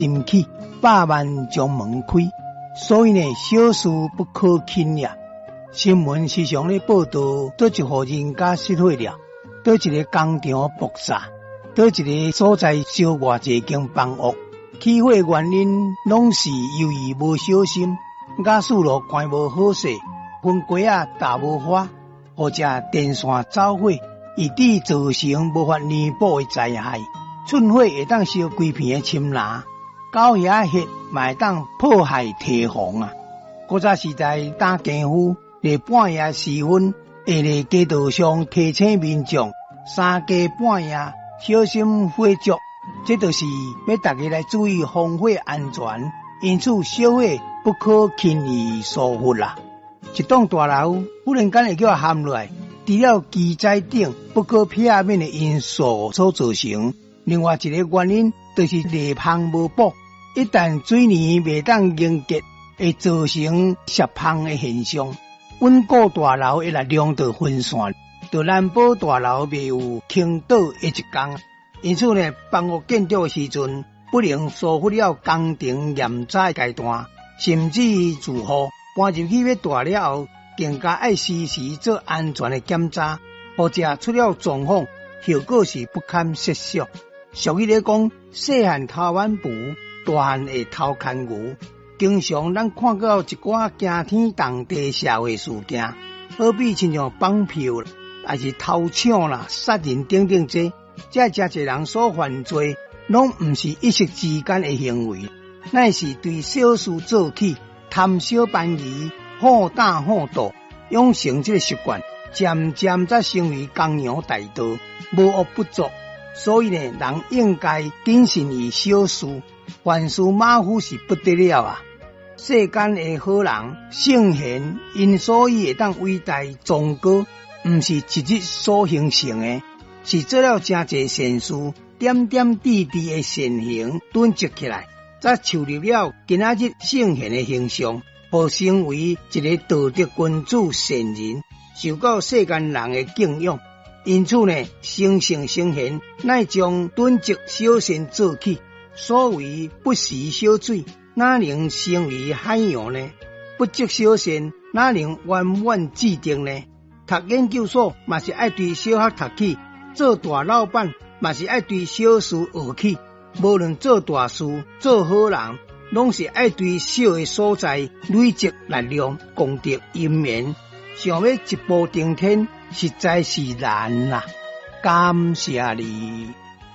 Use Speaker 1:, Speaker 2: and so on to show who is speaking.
Speaker 1: 心起，百万将门开。所以呢，小事不可轻也。新闻时常咧报道，倒一户人家失火了，倒一个工厂爆炸，倒一个所在烧偌济间房屋。起火原因拢是由于无小心，甲树路关无好势，分轨啊打无花，或者电线走火，以致造成无法弥补的灾害。趁火会当烧规片的侵拿，狗遐血嘛会当破坏堤防啊！古早时代打更夫，伫半夜时分，会伫街道上提醒民众三更半夜小心火烛。这就是要大家来注意防火安全，因此小火不可轻易疏忽啦。一栋大楼忽然间会叫陷落来，除了基材顶不可避免的因素所造成，另外一个原因就是泥棚无补，一旦水泥未当凝结，会造成泄崩的现象。稳固大楼的力量就分散，就难保大楼未有倾倒的一天。因此呢，房屋建筑的时阵，不能疏忽了工程验查阶段，甚至住户搬入去要大了后，更加爱时时做安全的检查，或者出了状况，效果是不堪设想。俗语咧讲，细汉偷挽匏，大汉会偷牵牛。经常咱看到一寡惊天动地社会事件，好比亲像绑票啦，还是偷抢啦、杀人等等这。这真侪人所犯罪，拢毋是一时之间的行为，乃是对小事做起，贪小便宜，好大好大，养成这个习惯，渐渐才成为江洋大盗，无恶不作。所以呢，人应该谨慎于小事，凡事马虎是不得了啊！世间的好人圣贤，因所以会当伟大崇高，毋是一日所形成的。是做了真侪善事，点点滴滴的善行囤积起来，才树立了今仔日圣贤的形象，和成为一个道德君子善人，受到世间人的敬仰。因此呢，成圣成贤，乃将囤积小善做起。所谓不时小水，哪能成为海洋呢？不积小善，哪能源源至定呢？读研究所嘛是爱对小学读起。做大老板嘛是爱对小事学起，无论做大事、做好人，拢是爱对小的所在累积力量、功德因缘。想要一步登天，实在是难啦！感谢你。